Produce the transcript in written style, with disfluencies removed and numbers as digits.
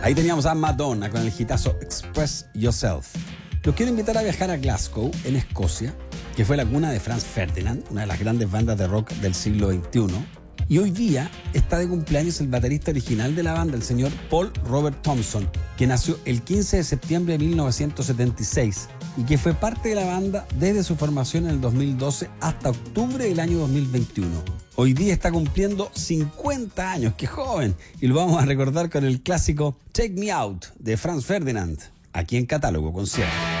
Ahí teníamos a Madonna con el hitazo Express Yourself. Los quiero invitar a viajar a Glasgow, en Escocia, que fue la cuna de Franz Ferdinand, una de las grandes bandas de rock del siglo XXI. Y hoy día está de cumpleaños el baterista original de la banda, el señor Paul Robert Thompson, que nació el 15 de septiembre de 1976 y que fue parte de la banda desde su formación en el 2012 hasta octubre del año 2021. Hoy día está cumpliendo 50 años, ¡qué joven! Y lo vamos a recordar con el clásico Take Me Out de Franz Ferdinand, aquí en Catálogo Concierto.